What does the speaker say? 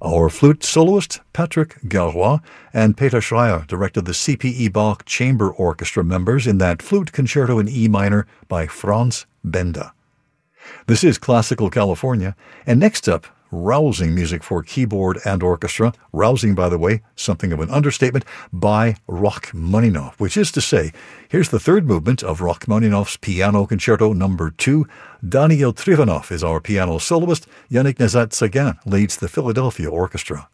Our flute soloist, Patrick Galroy, and Peter Schreier directed the C.P.E. Bach Chamber Orchestra members in that flute concerto in E minor by Franz Benda. This is Classical California, and next up, rousing music for keyboard and orchestra, rousing, by the way, something of an understatement, by Rachmaninoff, which is to say, here's the third movement of Rachmaninoff's Piano Concerto No. 2. Daniil Trifonov is our piano soloist. Yannick Nazat-Sagan leads the Philadelphia Orchestra.